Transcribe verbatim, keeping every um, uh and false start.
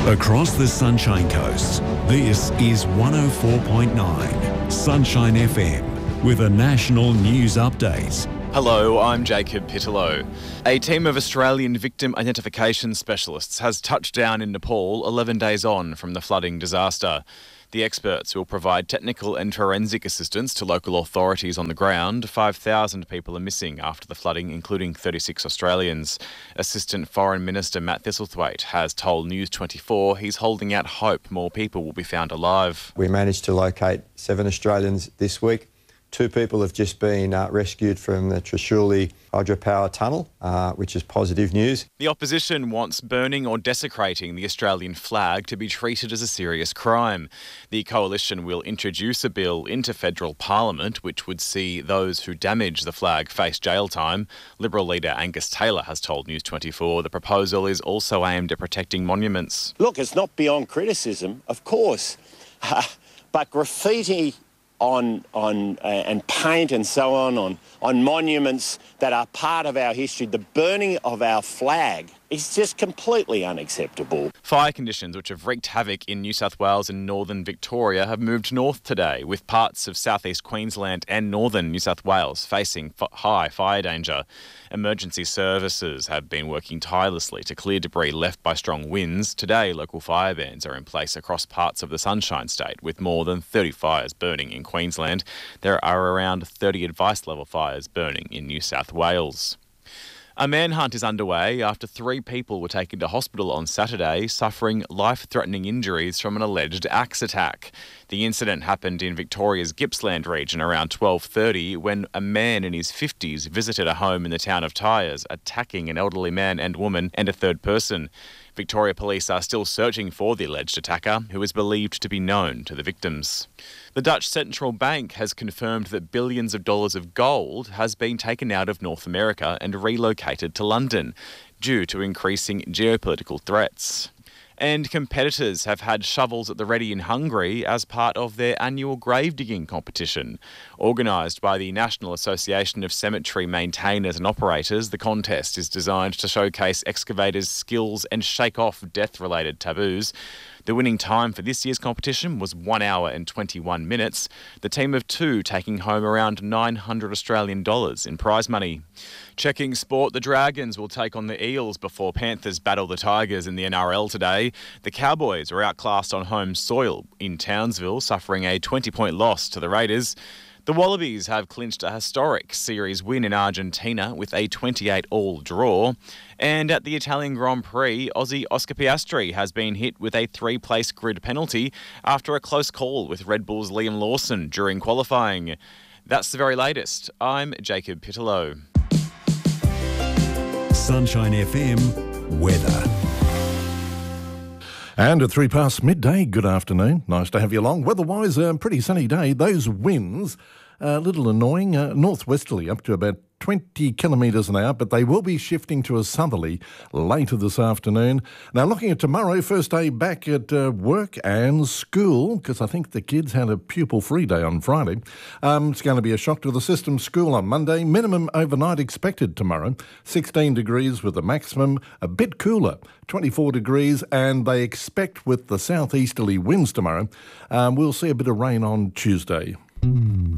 Across the Sunshine Coast, this is one oh four point nine Sunshine F M with a national news update. Hello, I'm Jacob Pitalow. A team of Australian victim identification specialists has touched down in Nepal eleven days on from the flooding disaster. The experts will provide technical and forensic assistance to local authorities on the ground. five thousand people are missing after the flooding, including thirty-six Australians. Assistant Foreign Minister Matt Thistlethwaite has told News twenty-four he's holding out hope more people will be found alive. We managed to locate seven Australians this week. Two people have just been uh, rescued from the Trishuli hydropower tunnel, uh, which is positive news. The opposition wants burning or desecrating the Australian flag to be treated as a serious crime. The coalition will introduce a bill into federal parliament which would see those who damage the flag face jail time. Liberal leader Angus Taylor has told News twenty-four the proposal is also aimed at protecting monuments. Look, it's not beyond criticism, of course, but graffiti on on uh, and paint and so on, on on monuments that are part of our history, the burning of our flag is just completely unacceptable. Fire conditions which have wreaked havoc in New South Wales and northern Victoria have moved north today, with parts of southeast Queensland and northern New South Wales facing f- high fire danger. Emergency services have been working tirelessly to clear debris left by strong winds. Today, local fire bans are in place across parts of the Sunshine State, with more than thirty fires burning in Queensland. There are around thirty advice-level fires burning in New South Wales. A manhunt is underway after three people were taken to hospital on Saturday suffering life-threatening injuries from an alleged axe attack. The incident happened in Victoria's Gippsland region around twelve thirty when a man in his fifties visited a home in the town of Tyers, attacking an elderly man and woman and a third person. Victoria Police are still searching for the alleged attacker, who is believed to be known to the victims. The Dutch Central Bank has confirmed that billions of dollars of gold has been taken out of North America and relocated to London due to increasing geopolitical threats. And competitors have had shovels at the ready in Hungary as part of their annual grave digging competition. Organised by the National Association of Cemetery Maintainers and Operators, the contest is designed to showcase excavators' skills and shake off death-related taboos. The winning time for this year's competition was one hour and twenty-one minutes, the team of two taking home around nine hundred Australian dollars in prize money. Checking sport, the Dragons will take on the Eels before Panthers battle the Tigers in the N R L today. The Cowboys were outclassed on home soil in Townsville, suffering a twenty-point loss to the Raiders. The Wallabies have clinched a historic series win in Argentina with a twenty-eight all draw. And at the Italian Grand Prix, Aussie Oscar Piastri has been hit with a three-place grid penalty after a close call with Red Bull's Liam Lawson during qualifying. That's the very latest. I'm Jacob Pitalow. Sunshine F M weather. And at three past midday, good afternoon. Nice to have you along. Weather-wise, a pretty sunny day. Those winds, a little annoying, uh, northwesterly up to about twenty kilometres an hour, but they will be shifting to a southerly later this afternoon. Now, looking at tomorrow, first day back at uh, work and school, because I think the kids had a pupil-free day on Friday. Um, it's going to be a shock to the system. School on Monday, minimum overnight expected tomorrow, sixteen degrees with a maximum, a bit cooler, twenty-four degrees, and they expect with the southeasterly winds tomorrow, um, we'll see a bit of rain on Tuesday.